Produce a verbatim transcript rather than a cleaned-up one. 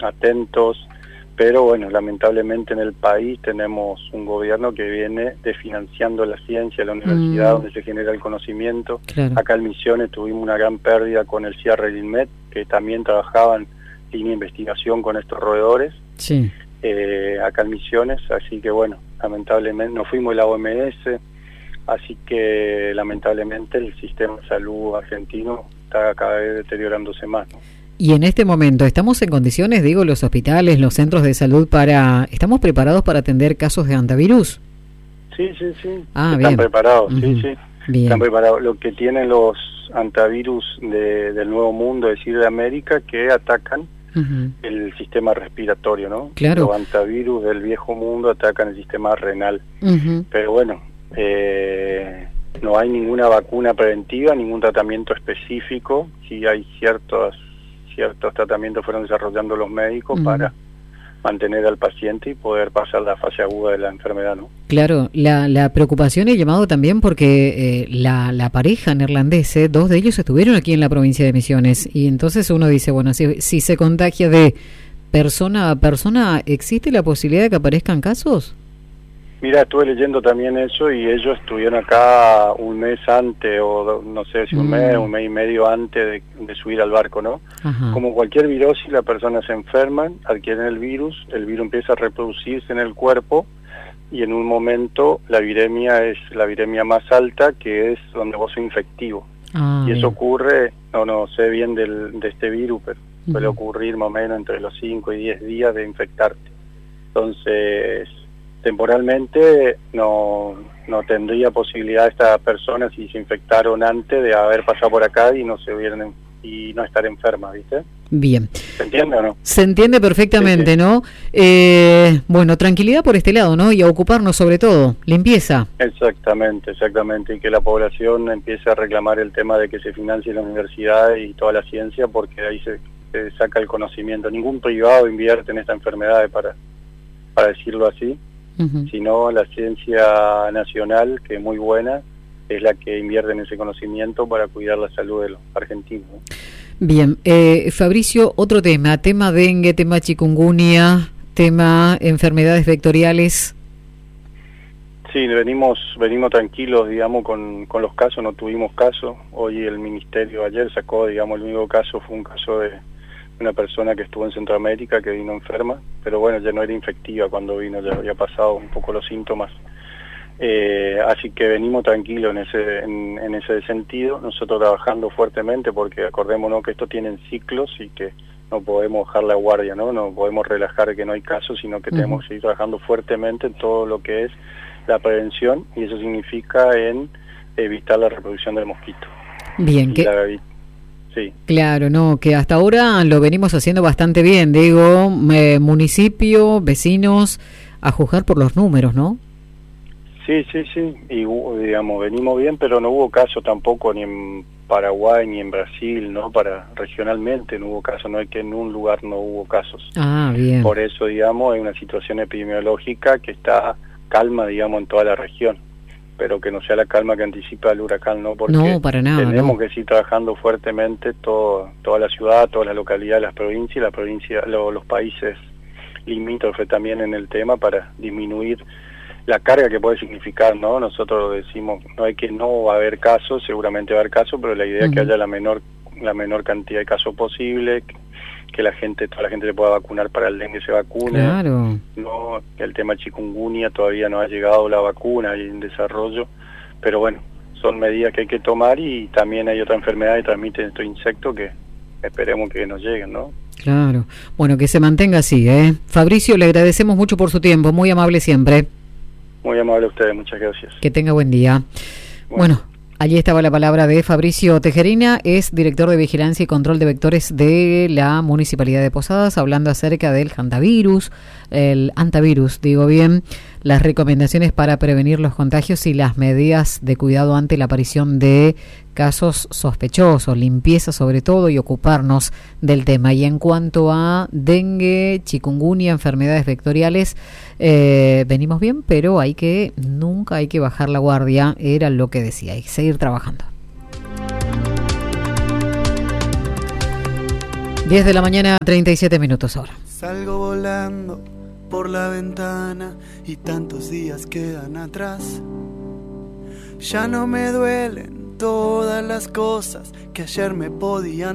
atentos, pero bueno, lamentablemente en el país tenemos un gobierno que viene desfinanciando la ciencia, la universidad, mm. donde se genera el conocimiento. Claro. Acá en Misiones tuvimos una gran pérdida con el cierre del INMET, que también trabajaba en línea de investigación con estos roedores. Sí. Eh, acá en Misiones, así que bueno, lamentablemente nos fuimos de la O M S, así que lamentablemente el sistema de salud argentino está cada vez deteriorándose más, ¿no? Y en este momento, ¿estamos en condiciones, digo, los hospitales, los centros de salud, para estamos preparados para atender casos de hantavirus? Sí, sí, sí. Ah, están bien. preparados, Uh-huh. sí, sí. Bien. Están preparados. Lo que tienen los hantavirus de, del Nuevo Mundo, es decir, de América, que atacan uh-huh. el sistema respiratorio, ¿no? Claro. Los hantavirus del Viejo Mundo atacan el sistema renal. Uh-huh. Pero bueno, eh, no hay ninguna vacuna preventiva, ningún tratamiento específico. Sí hay ciertos ciertos tratamientos fueron desarrollando los médicos uh-huh. para mantener al paciente y poder pasar la fase aguda de la enfermedad, ¿no? Claro, la, la preocupación he llamado también porque eh, la, la pareja neerlandesa, dos de ellos estuvieron aquí en la provincia de Misiones, y entonces uno dice, bueno, si, si se contagia de persona a persona, ¿existe la posibilidad de que aparezcan casos? Mira, estuve leyendo también eso, y ellos estuvieron acá un mes antes, o no sé si un mm. mes, un mes y medio antes de, de subir al barco, ¿no? Ajá. Como cualquier virosis, las personas se enferman, adquieren el virus, el virus empieza a reproducirse en el cuerpo, y en un momento la viremia es la viremia más alta, que es donde vos sos infectivo. Ah, y eso bien. ocurre, no no sé bien del, de este virus, pero uh-huh. suele ocurrir más o menos entre los cinco y diez días de infectarte. Entonces, temporalmente no no tendría posibilidad esta persona, si se infectaron antes, de haber pasado por acá y no se hubieran y no estar enfermas, ¿viste? Bien. ¿Se entiende o no? Se entiende perfectamente, sí, sí. ¿no? Eh, bueno, tranquilidad por este lado, ¿no? Y a ocuparnos sobre todo, limpieza. Exactamente, exactamente, y que la población empiece a reclamar el tema de que se financie la universidad y toda la ciencia, porque ahí se, se saca el conocimiento. Ningún privado invierte en esta enfermedad, para, para decirlo así. Uh-huh. Sino la ciencia nacional, que es muy buena, es la que invierte en ese conocimiento para cuidar la salud de los argentinos, ¿no? Bien, eh, Fabricio, otro tema, tema dengue, tema chikungunya, tema enfermedades vectoriales. Sí, venimos venimos tranquilos, digamos, con, con los casos, no tuvimos casos. Hoy el ministerio ayer sacó, digamos, el único caso fue un caso de una persona que estuvo en Centroamérica, que vino enferma, pero bueno, ya no era infectiva cuando vino, ya había pasado un poco los síntomas. Eh, así que venimos tranquilos en ese en, en ese sentido, nosotros trabajando fuertemente, porque acordémonos que esto tiene ciclos y que no podemos bajar la guardia, ¿no? No podemos relajar que no hay casos, sino que uh-huh. tenemos que seguir trabajando fuertemente en todo lo que es la prevención, y eso significa en evitar la reproducción del mosquito. Bien, que... Sí. Claro, no, que hasta ahora lo venimos haciendo bastante bien, digo, eh, municipio, vecinos, a juzgar por los números, ¿no? Sí, sí, sí, y digamos, venimos bien, pero no hubo caso tampoco ni en Paraguay ni en Brasil, ¿no? Para regionalmente no hubo caso, no es que en un lugar no hubo casos. Ah, bien. Por eso, digamos, hay una situación epidemiológica que está calma, digamos, en toda la región, pero que no sea la calma que anticipa el huracán, ¿no? Porque no, para nada, tenemos no. que seguir trabajando fuertemente todo, toda la ciudad, todas las localidades, las provincias, la provincia, lo, los países limítrofes también en el tema, para disminuir la carga que puede significar, ¿no? Nosotros decimos, no hay que no va a haber casos, seguramente va a haber casos, pero la idea uh-huh. es que haya la menor la menor cantidad de casos posible, que, que la gente, toda la gente se pueda vacunar para el dengue, se vacune. Claro. No, el tema chikungunya todavía no ha llegado la vacuna, hay en desarrollo, pero bueno, son medidas que hay que tomar, y también hay otra enfermedad que transmiten estos insectos que esperemos que nos lleguen, ¿no? Claro. Bueno, que se mantenga así, ¿eh? Fabricio, le agradecemos mucho por su tiempo, muy amable siempre. Muy amable a ustedes, muchas gracias. Que tenga buen día. Bueno, bueno, allí estaba la palabra de Fabricio Tejerina, es director de Vigilancia y Control de Vectores de la Municipalidad de Posadas, hablando acerca del hantavirus, el hantavirus, digo bien, las recomendaciones para prevenir los contagios y las medidas de cuidado ante la aparición de casos sospechosos, limpieza sobre todo, y ocuparnos del tema. Y en cuanto a dengue, chikungunya, enfermedades vectoriales, eh, venimos bien, pero hay que, nunca hay que bajar la guardia, era lo que decía, hay que seguir trabajando. diez de la mañana, treinta y siete minutos ahora. Salgo volando por la ventana y tantos días quedan atrás. Ya no me duelen todas las cosas que ayer me podían